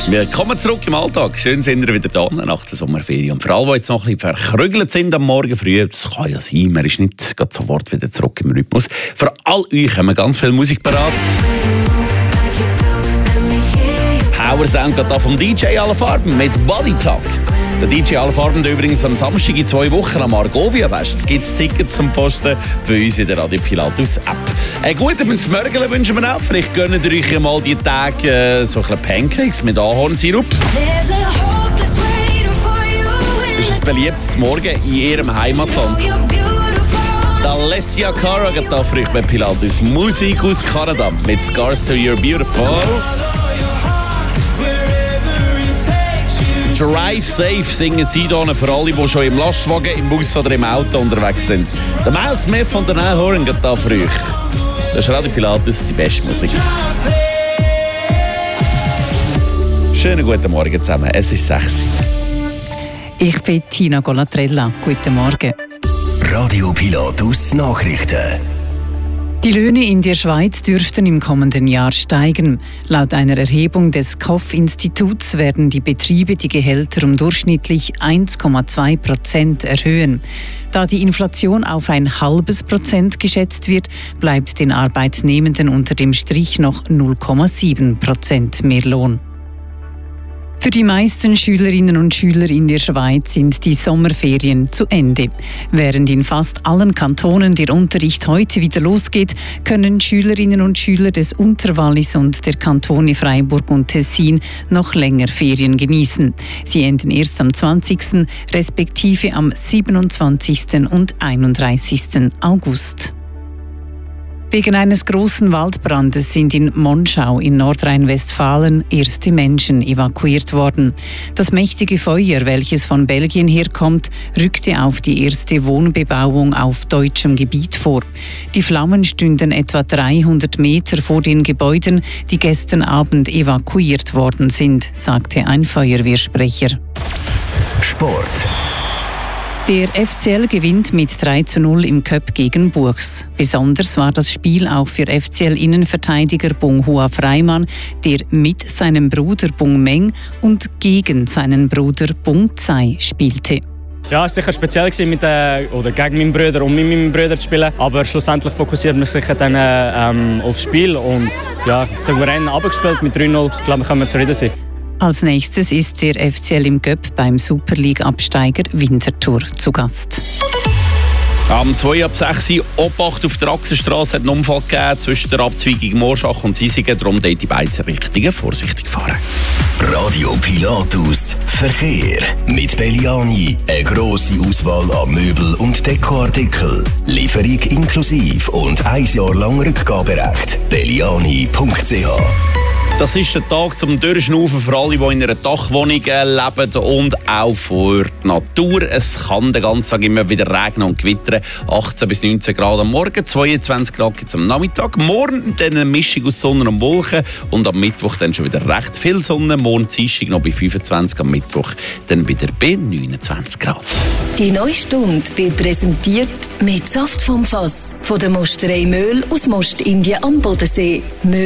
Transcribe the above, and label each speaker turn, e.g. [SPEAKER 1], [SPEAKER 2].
[SPEAKER 1] Willkommen zurück im Alltag. Schön sind wir wieder da nach der Sommerferien. Und für alle, die jetzt noch ein bisschen verkrügelt sind am Morgen früh, das kann ja sein, man ist nicht gerade sofort wieder zurück im Rhythmus. Für all euch haben wir ganz viel Musik parat. Power Sound geht da vom DJ Alle Farben mit Body Talk. Der DJ Alle Farben, der übrigens am Samstag in 2 Wochen am Argovia Fest gibt es Tickets zum Posten bei uns in der Radio Pilatus App. Guten Morgen wünschen wir auch. Vielleicht gönnt ihr euch ja mal die Tage so ein bisschen Pancakes mit Ahornsirup. Das ist ein beliebtes Morgen in ihrem Heimatland. Die Alessia Cara geht da für euch bei Pilatus. Musik aus Kanada mit Scars to You're Beautiful. Drive Safe singen sie hier für alle, die schon im Lastwagen, im Bus oder im Auto unterwegs sind. Der Miles Smith von der Niall Horan geht da für euch. Das ist Radio Pilatus, die beste Musik. Schönen guten Morgen zusammen, es ist 6.
[SPEAKER 2] Ich bin Tina Golatrella. Guten Morgen.
[SPEAKER 3] Radio Pilatus Nachrichten.
[SPEAKER 2] Die Löhne in der Schweiz dürften im kommenden Jahr steigen. Laut einer Erhebung des KOF-Instituts werden die Betriebe die Gehälter um durchschnittlich 1,2% erhöhen. Da die Inflation auf 0,5% geschätzt wird, bleibt den Arbeitnehmenden unter dem Strich noch 0,7% mehr Lohn. Für die meisten Schülerinnen und Schüler in der Schweiz sind die Sommerferien zu Ende. Während in fast allen Kantonen der Unterricht heute wieder losgeht, können Schülerinnen und Schüler des Unterwallis und der Kantone Freiburg und Tessin noch länger Ferien genießen. Sie enden erst am 20. respektive am 27. und 31. August. Wegen eines großen Waldbrandes sind in Monschau in Nordrhein-Westfalen erste Menschen evakuiert worden. Das mächtige Feuer, welches von Belgien herkommt, rückte auf die erste Wohnbebauung auf deutschem Gebiet vor. Die Flammen stünden etwa 300 Meter vor den Gebäuden, die gestern Abend evakuiert worden sind, sagte ein Feuerwehrsprecher.
[SPEAKER 3] Sport.
[SPEAKER 2] Der FCL gewinnt mit 3:0 im Cup gegen Buchs. Besonders war das Spiel auch für FCL-Innenverteidiger Bung Hua Freimann, der mit seinem Bruder Bung Meng und gegen seinen Bruder Bung Tsai spielte.
[SPEAKER 4] Ja, es war sicher speziell gegen meinen Bruder und mit meinem Bruder zu spielen. Aber schlussendlich fokussiert man sich dann aufs Spiel und ja, souverän abgespielt mit 3:0. Ich glaube, wir können zufrieden sein.
[SPEAKER 2] Als nächstes ist der FCL im Cup beim Super League-Absteiger Winterthur zu Gast.
[SPEAKER 1] Am 2 ab 6 Obacht auf der Achsenstrasse hat einen Unfall gegeben zwischen der Abzweigung Morschach und Sisigen. Darum dort die beiden Richtungen vorsichtig fahren.
[SPEAKER 3] Radio Pilatus Verkehr. Mit Belliani eine grosse Auswahl an Möbel- und Dekoartikeln. Lieferung inklusive und 1 Jahr lang Rückgaberecht. belliani.ch.
[SPEAKER 1] Das ist der Tag zum Durchschnaufen für alle, die in einer Dachwohnung leben und auch für die Natur. Es kann den ganzen Tag immer wieder regnen und gewittern. 18 bis 19 Grad am Morgen, 22 Grad gibt es am Nachmittag. Morgen dann eine Mischung aus Sonne und Wolken und am Mittwoch dann schon wieder recht viel Sonne. Morgen Dienstag noch bei 25, am Mittwoch dann wieder bei 29 Grad.
[SPEAKER 5] Die neue Stunde wird präsentiert mit Saft vom Fass von der Mosterei Möhl aus Mostindien am Bodensee.